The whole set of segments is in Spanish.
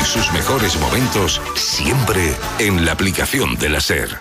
sus mejores momentos, siempre en la aplicación de la SER.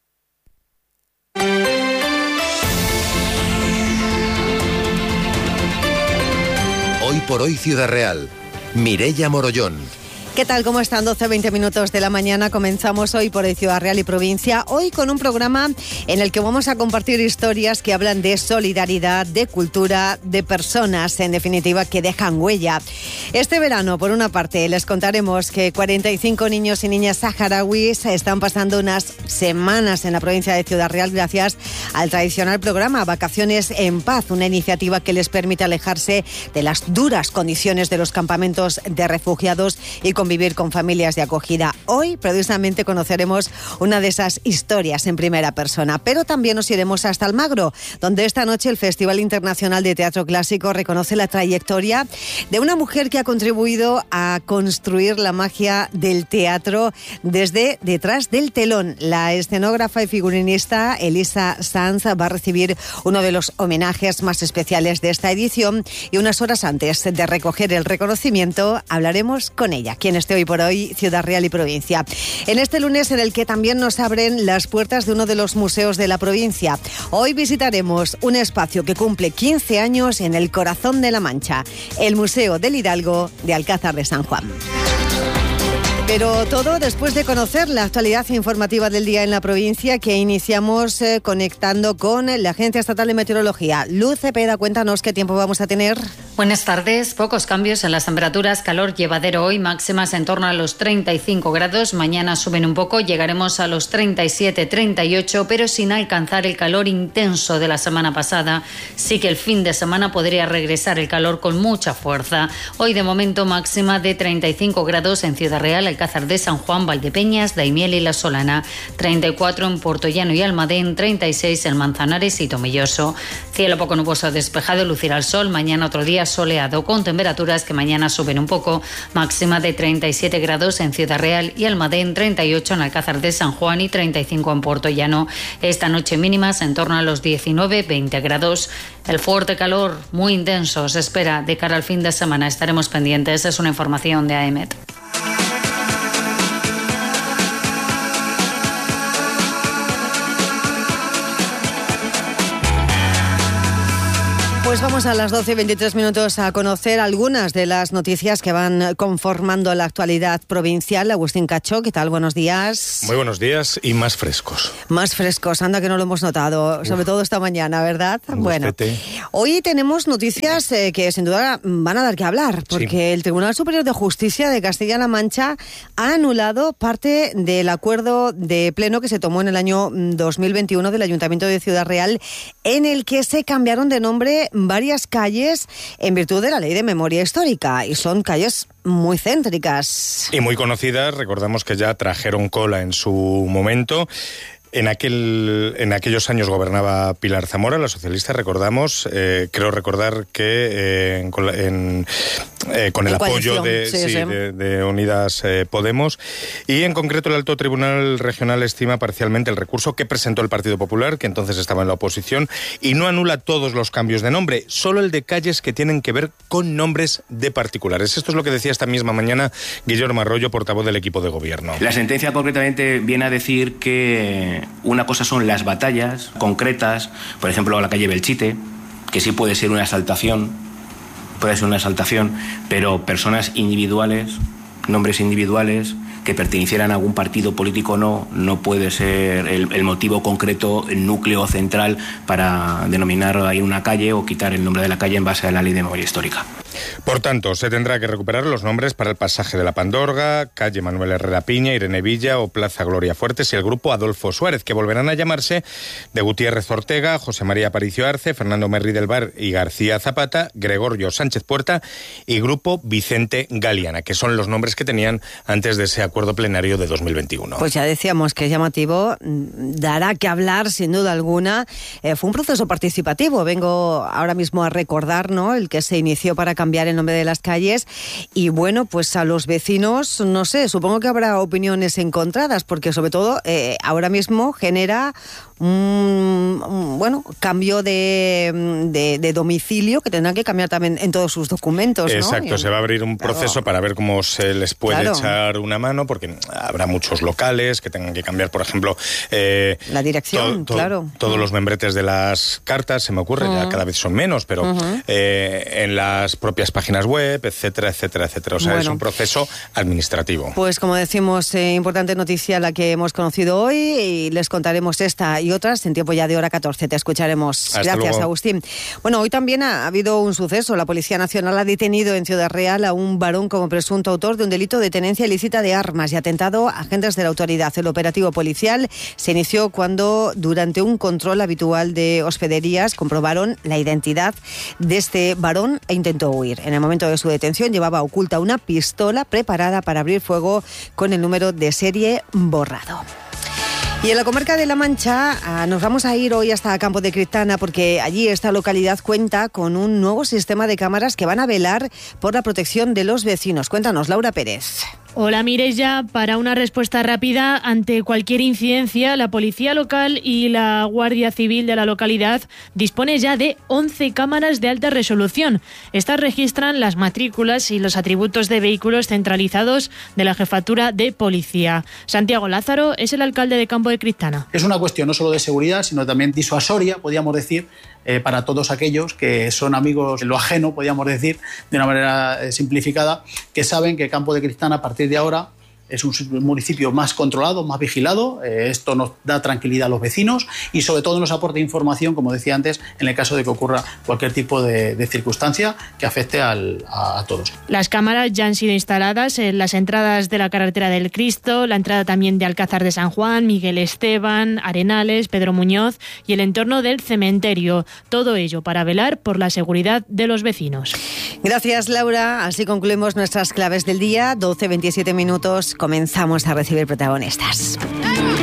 Hoy por hoy Ciudad Real. Mireia Morollón. ¿Qué tal? ¿Cómo están? 12-20 minutos de la mañana. Comenzamos hoy por Ciudad Real y Provincia. Hoy con un programa en el que vamos a compartir historias que hablan de solidaridad, de cultura, de personas, en definitiva, que dejan huella. Este verano, por una parte, les contaremos que 45 niños y niñas saharauis están pasando unas semanas en la provincia de Ciudad Real gracias al tradicional programa Vacaciones en Paz, una iniciativa que les permite alejarse de las duras condiciones de los campamentos de refugiados y convivir con familias de acogida. Hoy, precisamente, conoceremos una de esas historias en primera persona, pero también nos iremos hasta Almagro, donde esta noche el Festival Internacional de Teatro Clásico reconoce la trayectoria de una mujer que ha contribuido a construir la magia del teatro desde detrás del telón. La escenógrafa y figurinista Elisa Sanz va a recibir uno de los homenajes más especiales de esta edición y unas horas antes de recoger el reconocimiento hablaremos con ella, quien esté hoy por hoy Ciudad Real y Provincia. En este lunes en el que también nos abren las puertas de uno de los museos de la provincia. Hoy visitaremos un espacio que cumple 15 años en el corazón de La Mancha, el Museo del Hidalgo de Alcázar de San Juan. Pero todo después de conocer la actualidad informativa del día en la provincia, que iniciamos conectando con la Agencia Estatal de Meteorología. Luz Cepeda, cuéntanos qué tiempo vamos a tener. Buenas tardes. Pocos cambios en las temperaturas. Calor llevadero hoy, máximas en torno a los 35 grados. Mañana suben un poco, llegaremos a los 37, 38, pero sin alcanzar el calor intenso de la semana pasada. Sí que el fin de semana podría regresar el calor con mucha fuerza. Hoy de momento máxima de 35 grados en Ciudad Real, Alcázar de San Juan, Valdepeñas, Daimiel y La Solana, 34 en Puertollano y Almadén, 36 en Manzanares y Tomelloso. Cielo poco nuboso despejado, lucirá el sol. Mañana otro día soleado con temperaturas que mañana suben un poco, máxima de 37 grados en Ciudad Real y Almadén, 38 en Alcázar de San Juan y 35 en Puertollano. Esta noche mínimas en torno a los 19-20 grados. El fuerte calor muy intenso se espera de cara al fin de semana. Estaremos pendientes. Es una información de AEMET. Pues vamos a las 12:23 minutos a conocer algunas de las noticias que van conformando la actualidad provincial. Agustín Cacho, ¿qué tal? Buenos días. Muy buenos días y más frescos. Más frescos, anda que no lo hemos notado, sobre todo esta mañana, ¿verdad? Bueno, hoy tenemos noticias que sin duda van a dar que hablar, porque el Tribunal Superior de Justicia de Castilla-La Mancha ha anulado parte del acuerdo de pleno que se tomó en el año 2021 del Ayuntamiento de Ciudad Real, en el que se cambiaron de nombre varias calles en virtud de la Ley de Memoria Histórica, y son calles muy céntricas. Y muy conocidas, recordamos que ya trajeron cola en su momento. En aquellos años gobernaba Pilar Zamora, la socialista, recordamos, creo recordar que con el apoyo de Unidas Podemos, y en concreto el Alto Tribunal Regional estima parcialmente el recurso que presentó el Partido Popular, que entonces estaba en la oposición, y no anula todos los cambios de nombre, solo el de calles que tienen que ver con nombres de particulares. Esto es lo que decía esta misma mañana Guillermo Arroyo, portavoz del equipo de gobierno. La sentencia concretamente viene a decir que una cosa son las batallas concretas, por ejemplo la calle Belchite, que sí puede ser una exaltación, pero personas individuales, nombres individuales que pertenecieran a algún partido político no puede ser el motivo concreto, el núcleo central para denominar ahí una calle o quitar el nombre de la calle en base a la Ley de Memoria Histórica. Por tanto, se tendrá que recuperar los nombres para el Pasaje de la Pandorga, calle Manuel Herrera Piña, Irene Villa o Plaza Gloria Fuertes y el Grupo Adolfo Suárez, que volverán a llamarse de Gutiérrez Ortega, José María Aparicio Arce, Fernando Merri del Bar y García Zapata, Gregorio Sánchez Puerta y Grupo Vicente Galeana, que son los nombres que tenían antes de ese acuerdo plenario de 2021. Pues ya decíamos que es llamativo, dará que hablar sin duda alguna. Fue un proceso participativo, vengo ahora mismo a recordar, ¿no?, el que se inició para cambiar el nombre de las calles. Y bueno, pues a los vecinos, no sé, supongo que habrá opiniones encontradas, porque sobre todo ahora mismo genera un cambio de domicilio que tendrán que cambiar también en todos sus documentos, ¿no? Exacto, se va a abrir un proceso para ver cómo se les puede echar una mano, porque habrá muchos locales que tengan que cambiar, por ejemplo, la dirección, todos los membretes de las cartas, se me ocurre, ya cada vez son menos, pero en las propias páginas web, etcétera, etcétera, etcétera. O sea, es un proceso administrativo. Pues como decimos, importante noticia la que hemos conocido hoy, y les contaremos esta y otras en tiempo ya de hora 14. Te escucharemos. Hasta Gracias, luego. Agustín. Bueno, hoy también ha habido un suceso. La Policía Nacional ha detenido en Ciudad Real a un varón como presunto autor de un delito de tenencia ilícita de armas y atentado a agentes de la autoridad. El operativo policial se inició cuando, durante un control habitual de hospederías, comprobaron la identidad de este varón e intentó huir. En el momento de su detención llevaba oculta una pistola preparada para abrir fuego con el número de serie borrado. Y en la comarca de La Mancha nos vamos a ir hoy hasta Campo de Criptana, porque allí esta localidad cuenta con un nuevo sistema de cámaras que van a velar por la protección de los vecinos. Cuéntanos, Laura Pérez. Hola, Mireia. Para una respuesta rápida ante cualquier incidencia, la Policía Local y la Guardia Civil de la localidad dispone ya de 11 cámaras de alta resolución. Estas registran las matrículas y los atributos de vehículos centralizados de la Jefatura de Policía. Santiago Lázaro es el alcalde de Campo de Criptana. Es una cuestión no solo de seguridad, sino también disuasoria, podríamos decir, para todos aquellos que son amigos de lo ajeno, podríamos decir, de una manera simplificada, que saben que Campo de Criptana a partir de ahora es un municipio más controlado, más vigilado. Esto nos da tranquilidad a los vecinos y sobre todo nos aporta información, como decía antes, en el caso de que ocurra cualquier tipo de circunstancia que afecte a todos. Las cámaras ya han sido instaladas en las entradas de la carretera del Cristo, la entrada también de Alcázar de San Juan, Miguel Esteban, Arenales, Pedro Muñoz y el entorno del cementerio. Todo ello para velar por la seguridad de los vecinos. Gracias, Laura. Así concluimos nuestras claves del día. 12:27 minutos. Comenzamos a recibir protagonistas.